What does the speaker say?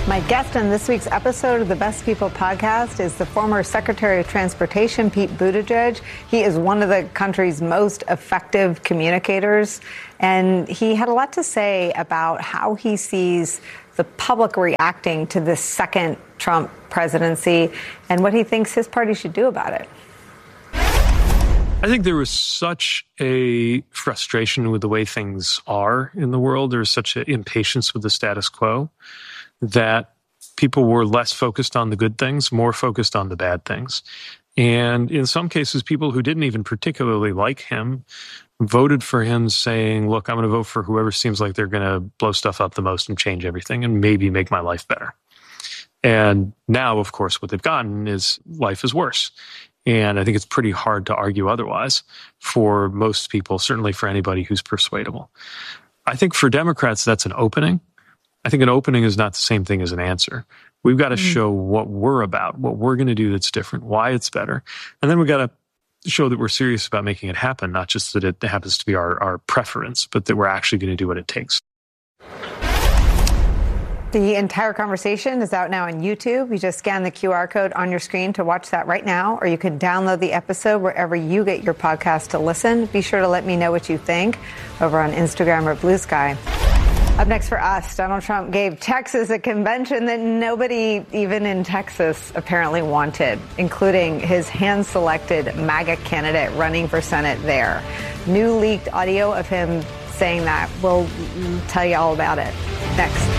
My guest on this week's episode of the Best People podcast is the former Secretary of Transportation, Pete Buttigieg. He is one of the country's most effective communicators, and he had a lot to say about how he sees the public reacting to this second Trump presidency and what he thinks his party should do about it. I think there was such a frustration with the way things are in the world. There was such an impatience with the status quo that people were less focused on the good things, more focused on the bad things. And in some cases, people who didn't even particularly like him voted for him saying, look, I'm going to vote for whoever seems like they're going to blow stuff up the most and change everything and maybe make my life better. And now, of course, what they've gotten is life is worse. And I think it's pretty hard to argue otherwise for most people, certainly for anybody who's persuadable. I think for Democrats, that's an opening. I think an opening is not the same thing as an answer. We've got to show what we're about, what we're going to do that's different, why it's better. And then we've got to show that we're serious about making it happen, not just that it happens to be our preference, but that we're actually going to do what it takes. The entire conversation is out now on YouTube. You just scan the QR code on your screen to watch that right now, or you can download the episode wherever you get your podcast to listen. Be sure to let me know what you think over on Instagram or Blue Sky. Up next for us, Donald Trump gave Texas a convention that nobody, even in Texas, apparently wanted, including his hand-selected MAGA candidate running for Senate there. New leaked audio of him saying that. We'll tell you all about it next.